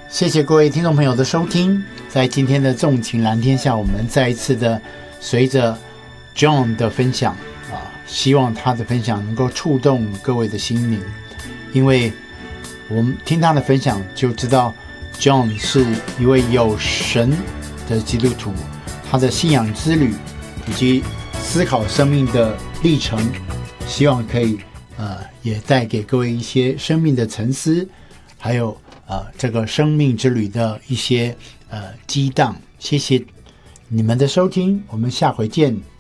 谢谢各位听众朋友的收听。在今天的纵情蓝天下，我们再一次的随着 John 的分享希望他的分享能够触动各位的心灵，因为我们听他的分享就知道 John 是一位有神的基督徒，他的信仰之旅以及思考生命的历程，希望可以也带给各位一些生命的沉思，还有这个生命之旅的一些激荡。谢谢你们的收听，我们下回见。